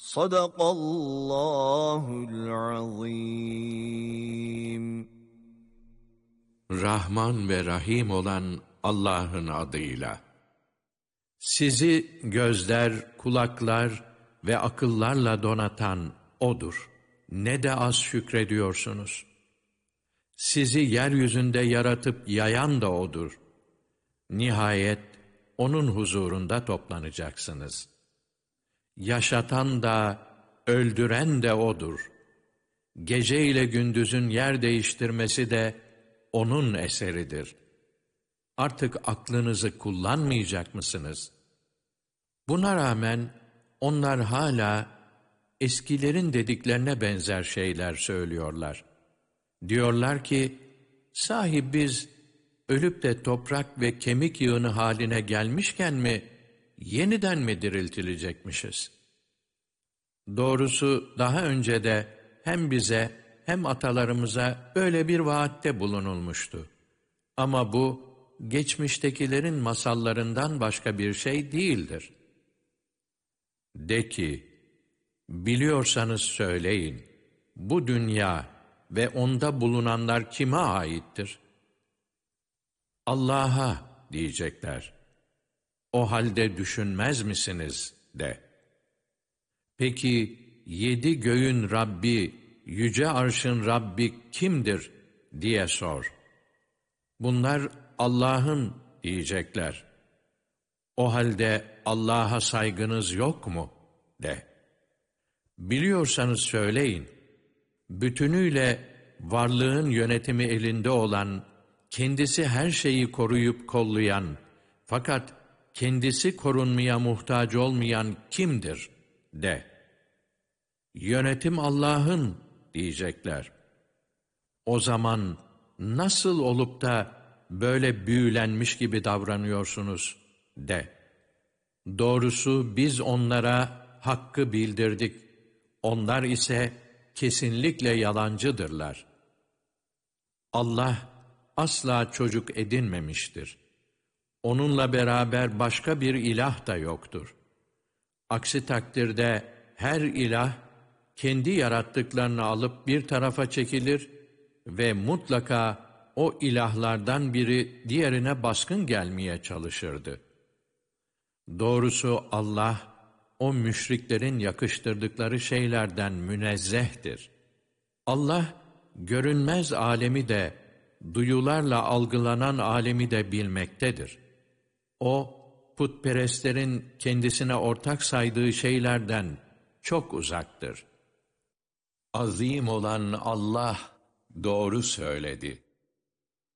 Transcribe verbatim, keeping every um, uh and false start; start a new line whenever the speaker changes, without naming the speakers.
Sadakallahul azim.
Rahman ve Rahim olan Allah'ın adıyla. Sizi gözler, kulaklar ve akıllarla donatan O'dur. Ne de az şükrediyorsunuz. Sizi yeryüzünde yaratıp yayan da O'dur. Nihayet O'nun huzurunda toplanacaksınız. Yaşatan da, öldüren de O'dur. Gece ile gündüzün yer değiştirmesi de O'nun eseridir. Artık aklınızı kullanmayacak mısınız? Buna rağmen onlar hala eskilerin dediklerine benzer şeyler söylüyorlar. Diyorlar ki, sahi biz ölüp de toprak ve kemik yığını haline gelmişken mi, yeniden mi diriltilecekmişiz? Doğrusu daha önce de hem bize hem atalarımıza böyle bir vaatte bulunulmuştu. Ama bu, geçmiştekilerin masallarından başka bir şey değildir. De ki, biliyorsanız söyleyin, bu dünya ve onda bulunanlar kime aittir? Allah'a diyecekler. O halde düşünmez misiniz de. Peki yedi göğün Rabbi, yüce arşın Rabbi kimdir diye sor. Bunlar Allah'ın diyecekler. O halde Allah'a saygınız yok mu de. Biliyorsanız söyleyin. Bütünüyle varlığın yönetimi elinde olan, kendisi her şeyi koruyup kollayan, fakat kendisi korunmaya muhtaç olmayan kimdir de. Yönetim Allah'ın diyecekler. O zaman nasıl olup da böyle büyülenmiş gibi davranıyorsunuz de. Doğrusu biz onlara hakkı bildirdik. Onlar ise kesinlikle yalancıdırlar. Allah asla çocuk edinmemiştir. Onunla beraber başka bir ilah da yoktur. Aksi takdirde her ilah kendi yarattıklarını alıp bir tarafa çekilir ve mutlaka o ilahlardan biri diğerine baskın gelmeye çalışırdı. Doğrusu Allah, o müşriklerin yakıştırdıkları şeylerden münezzehtir. Allah, görünmez alemi de, duyularla algılanan alemi de bilmektedir. O, putperestlerin kendisine ortak saydığı şeylerden çok uzaktır. Azim olan Allah doğru söyledi.